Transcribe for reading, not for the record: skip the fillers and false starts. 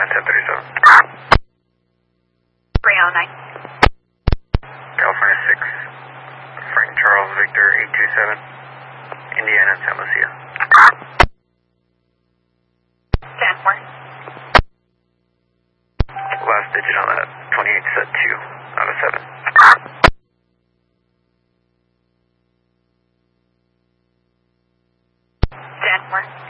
1037. 309. California 6. Frank Charles Victor 827. Indiana San Lucia. 10-4. Last digit on that 28 set 2 out of 7. 10-4.